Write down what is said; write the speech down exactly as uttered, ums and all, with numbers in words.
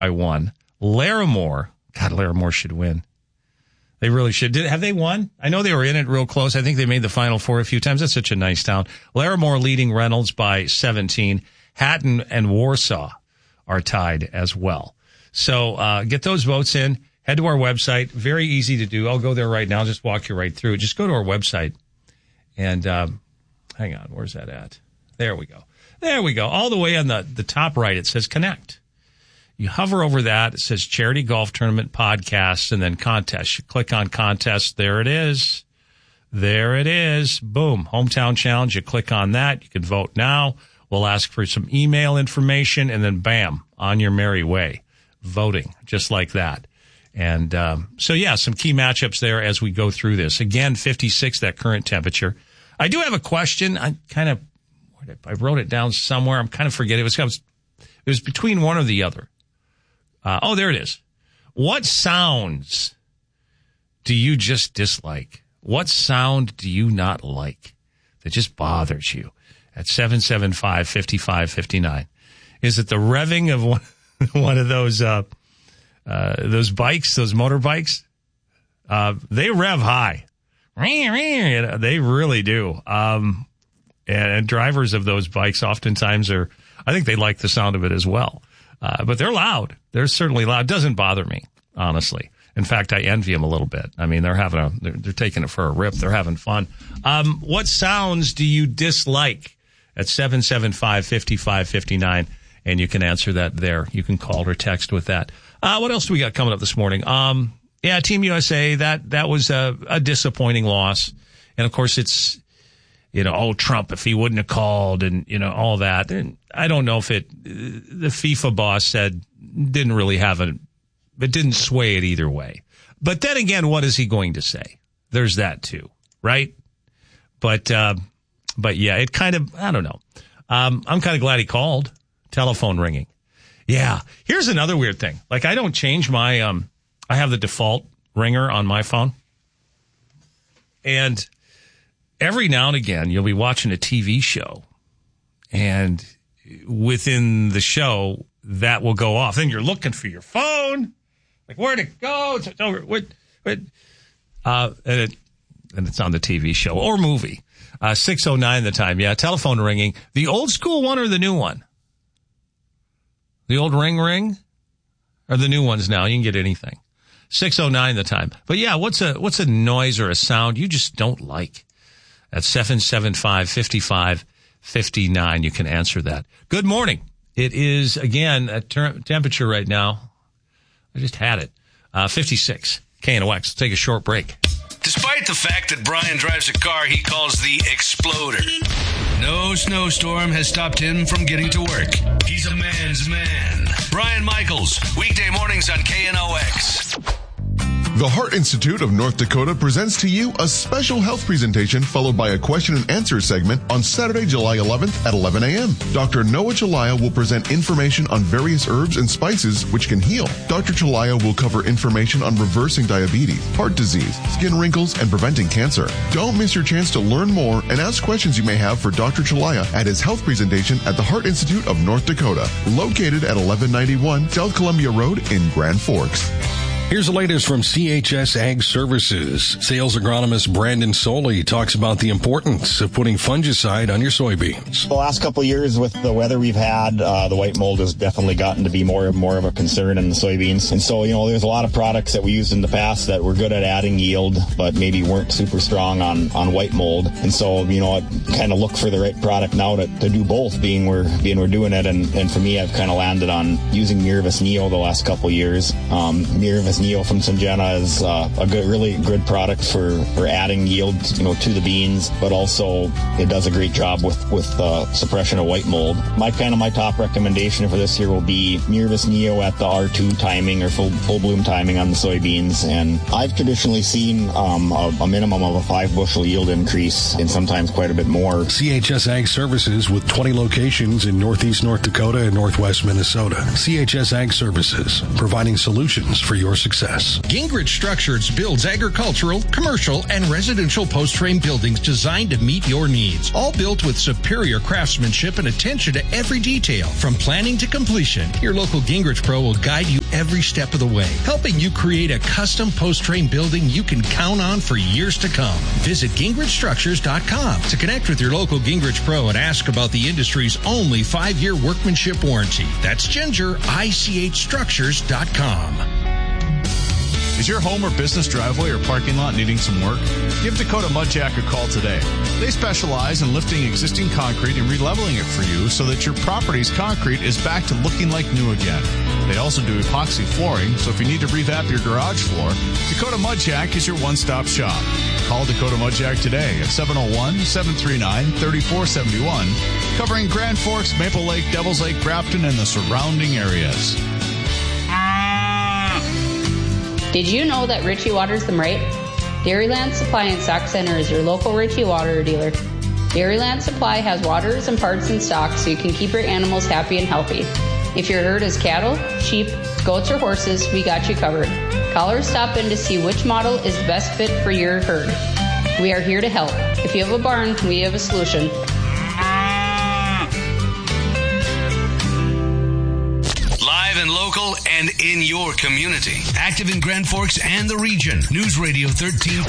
I won. Larimore. God, Larimore should win. They really should. Did, have they won? I know they were in it real close. I think they made the Final Four a few times. That's such a nice town. Larimore leading Reynolds by seventeen. Hatton and Warsaw are tied as well. So uh get those votes in. Head to our website. Very easy to do. I'll go there right now. Just walk you right through. Just go to our website. And um hang on. Where's that at? There we go. There we go. All the way on the, the top right, it says Connect. You hover over that. It says Charity Golf Tournament Podcast and then Contest. You click on Contest. There it is. There it is. Boom. Hometown Challenge. You click on that. You can vote now. We'll ask for some email information and then bam, on your merry way. Voting. Just like that. And um, so, yeah, some key matchups there as we go through this. Again, fifty-six, that current temperature. I do have a question. I kind of, I wrote it down somewhere. I'm kind of forgetting. It was, it was, it was between one or the other. Uh, oh, there it is. What sounds do you just dislike? What sound do you not like that just bothers you? At seven seven five, five five five nine. Is it the revving of one, one of those, uh, uh, those bikes, those motorbikes? Uh, they rev high. They really do. Um, and, and drivers of those bikes oftentimes are, I think they like the sound of it as well. Uh, but they're loud. They're certainly loud. It doesn't bother me, honestly. In fact, I envy them a little bit. I mean, they're having a, they're, they're taking it for a rip. They're having fun. Um, what sounds do you dislike? At seven seven five, five five five nine, and you can answer that there. You can call or text with that. Uh, what else do we got coming up this morning? Um, yeah, Team U S A, that, that was a, a disappointing loss. And of course it's, you know, oh, Trump, if he wouldn't have called and, you know, all that. And I don't know if it, the FIFA boss said, didn't really have a, it didn't sway it either way. But then again, what is he going to say? There's that too, right? But, uh, but yeah, it kind of, I don't know. Um, I'm kind of glad he called. Telephone ringing. Yeah. Here's another weird thing. Like I don't change my, um, I have the default ringer on my phone. And every now and again, you'll be watching a T V show and within the show that will go off. Then you're looking for your phone. Like, where'd it go? It's over. What, what, uh, and it, and it's on the T V show or movie. Uh, six oh nine the time. Yeah. Telephone ringing. The old school one or the new one? The old ring ring or the new ones now? You can get anything. six oh nine the time. But yeah, what's a, what's a noise or a sound you just don't like? At seven seven five, five five five nine, you can answer that. Good morning. It is, again, a ter- temperature right now. I just had it. Uh, fifty-six. K N O X. Take a short break. Despite the fact that Brian drives a car he calls the Exploder, no snowstorm has stopped him from getting to work. He's a man's man. Brian Michaels, weekday mornings on K N O X. The Heart Institute of North Dakota presents to you a special health presentation followed by a question and answer segment on Saturday, July eleventh at eleven a.m. Doctor Noah Chalaya will present information on various herbs and spices which can heal. Doctor Chalaya will cover information on reversing diabetes, heart disease, skin wrinkles, and preventing cancer. Don't miss your chance to learn more and ask questions you may have for Doctor Chalaya at his health presentation at the Heart Institute of North Dakota, located at eleven ninety-one South Columbia Road in Grand Forks. Here's the latest from C H S Ag Services. Sales agronomist Brandon Soley talks about the importance of putting fungicide on your soybeans. The last couple of years with the weather we've had, uh, the white mold has definitely gotten to be more and more of a concern in the soybeans. And so, you know, there's a lot of products that we used in the past that were good at adding yield, but maybe weren't super strong on, on white mold. And so, you know, I kind of look for the right product now to, to do both, being we're, being we're doing it. And, and for me, I've kind of landed on using Miravis Neo the last couple of years. Um, Miravis Neo from Syngenta is uh, a good, really good product for, for adding yield, you know, to the beans, but also it does a great job with with uh, suppression of white mold. My kind of my top recommendation for this year will be Miravis Neo at the R two timing or full full bloom timing on the soybeans, and I've traditionally seen um, a, a minimum of a five bushel yield increase, and sometimes quite a bit more. C H S Ag Services with twenty locations in Northeast North Dakota and Northwest Minnesota. C H S Ag Services, providing solutions for your success. success. Gingrich Structures builds agricultural, commercial, and residential post-frame buildings designed to meet your needs. All built with superior craftsmanship and attention to every detail. From planning to completion, your local Gingrich Pro will guide you every step of the way, helping you create a custom post-frame building you can count on for years to come. Visit Gingrich Structures dot com to connect with your local Gingrich Pro and ask about the industry's only five-year workmanship warranty. That's Ginger I C H Structures dot com. Is your home or business driveway or parking lot needing some work? Give Dakota Mudjack a call today. They specialize in lifting existing concrete and releveling it for you so that your property's concrete is back to looking like new again. They also do epoxy flooring, so if you need to revamp your garage floor, Dakota Mudjack is your one-stop shop. Call Dakota Mudjack today at seven oh one, seven three nine, three four seven one, covering Grand Forks, Maple Lake, Devils Lake, Grafton, and the surrounding areas. Did you know that Ritchie waters them right? Dairyland Supply and Stock Center is your local Ritchie water dealer. Dairyland Supply has waters and parts in stock so you can keep your animals happy and healthy. If your herd is cattle, sheep, goats, or horses, we got you covered. Call or stop in to see which model is the best fit for your herd. We are here to help. If you have a barn, we have a solution. Live and local and in your community. Active in Grand Forks and the region. News Radio thirteen